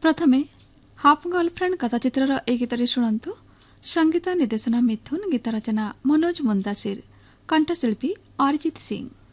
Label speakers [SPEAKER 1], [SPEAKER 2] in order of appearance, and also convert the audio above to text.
[SPEAKER 1] प्रथमे half girlfriend कथाचित्रर ए गीतटी शुणु। संगीत निर्देशना मिथुन, गीत रचना मनोज मुंदासिर, कंठशिल्पी अरिजित सिंह।